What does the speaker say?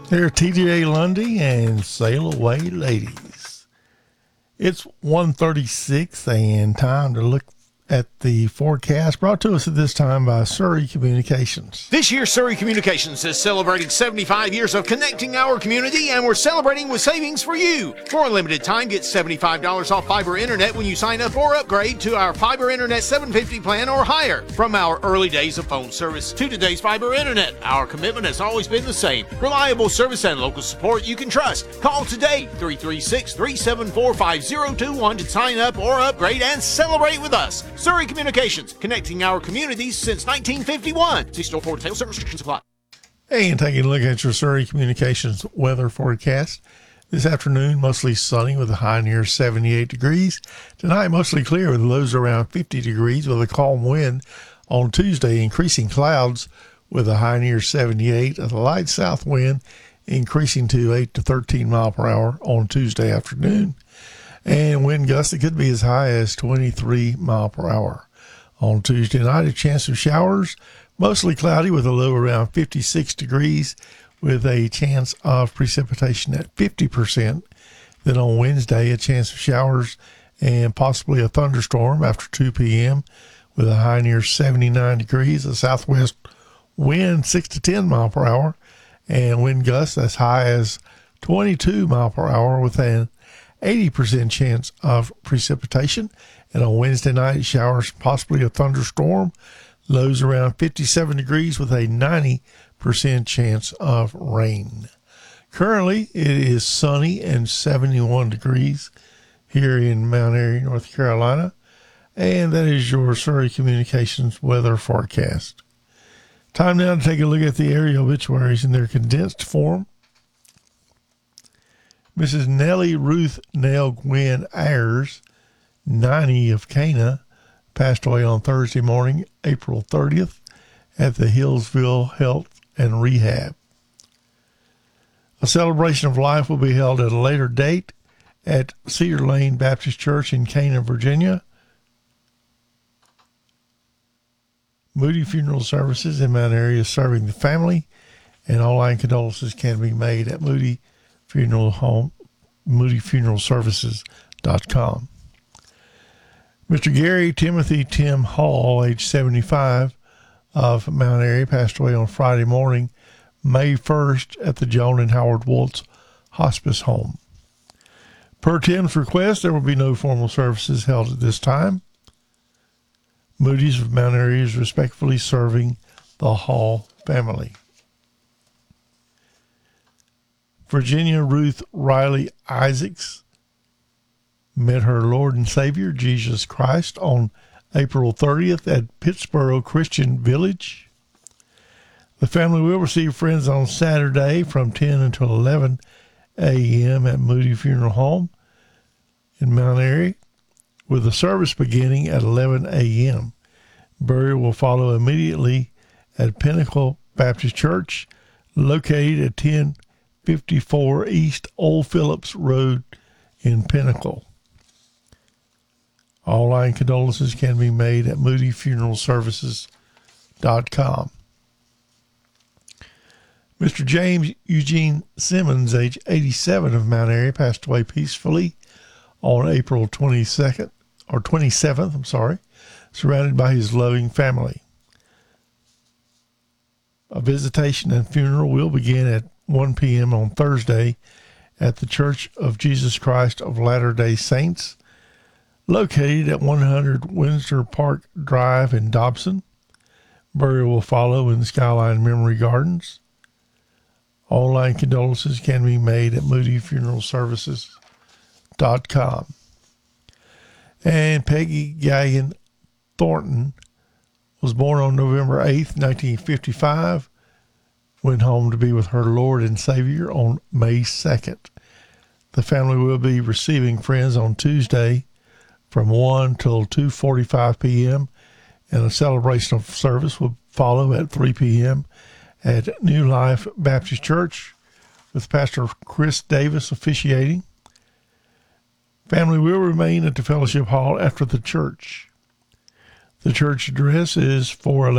They're TJ Lundy and Sail Away Ladies. It's 1:36 and time to look at the forecast, brought to us at this time by Surrey Communications. This year, Surrey Communications is celebrating 75 years of connecting our community, and we're celebrating with savings for you. For a limited time, get $75 off fiber internet when you sign up or upgrade to our fiber internet 750 plan or higher. From our early days of phone service to today's fiber internet, our commitment has always been the same. Reliable service and local support you can trust. Call today, 336-374-5021 to sign up or upgrade and celebrate with us. Surrey Communications, connecting our communities since 1951. See store for details. Certain restrictions apply. Hey, and taking a look at your Surrey Communications weather forecast. This afternoon, mostly sunny with a high near 78 degrees. Tonight, mostly clear with lows around 50 degrees with a calm wind. On Tuesday, increasing clouds with a high near 78 and a light south wind increasing to 8 to 13 mile per hour on Tuesday afternoon. And wind gusts that could be as high as 23 mile per hour. On Tuesday night, a chance of showers, mostly cloudy with a low around 56 degrees with a chance of precipitation at 50%. Then on Wednesday, a chance of showers and possibly a thunderstorm after 2 p.m. with a high near 79 degrees, a southwest wind 6 to 10 mile per hour, and wind gusts as high as 22 mile per hour with an 80% chance of precipitation. And on Wednesday night, showers, possibly a thunderstorm, lows around 57 degrees with a 90% chance of rain. Currently, it is sunny and 71 degrees here in Mount Airy, North Carolina. And that is your Surrey Communications weather forecast. Time now to take a look at the area obituaries in their condensed form. Mrs. Nellie Ruth Nell Gwen Ayers, 90 of Cana, passed away on Thursday morning, April 30th, at the Hillsville Health and Rehab. A celebration of life will be held at a later date at Cedar Lane Baptist Church in Cana, Virginia. Moody Funeral Services in Mount Airy is serving the family, and online condolences can be made at Moody Funeral Home, moodyfuneralservices.com. Mr. Gary Timothy Tim Hall, age 75, of Mount Airy, passed away on Friday morning, May 1st, at the Joan and Howard Waltz Hospice Home. Per Tim's request, there will be no formal services held at this time. Moody's of Mount Airy is respectfully serving the Hall family. Virginia Ruth Riley Isaacs met her Lord and Savior, Jesus Christ, on April 30th at Pittsboro Christian Village. The family will receive friends on Saturday from 10 until 11 a.m. at Moody Funeral Home in Mount Airy, with the service beginning at 11 a.m. Burial will follow immediately at Pinnacle Baptist Church, located at 1054 East Old Phillips Road in Pinnacle. Online condolences can be made at moodyfuneralservices.com. Mr. James Eugene Simmons, age 87, of Mount Airy, passed away peacefully on April 27th, surrounded by his loving family. A visitation and funeral will begin at 1 p.m. on Thursday at the Church of Jesus Christ of Latter-day Saints, located at 100 Windsor Park Drive in Dobson. Burial will follow in Skyline Memory Gardens. Online condolences can be made at moodyfuneralservices.com. And Peggy Gagan Thornton was born on November 8th, 1955, went home to be with her Lord and Savior on May 2nd. The family will be receiving friends on Tuesday from 1 till 2:45 p.m., and a celebration of service will follow at 3 p.m. at New Life Baptist Church with Pastor Chris Davis officiating. Family will remain at the Fellowship Hall after the church. The church address is 411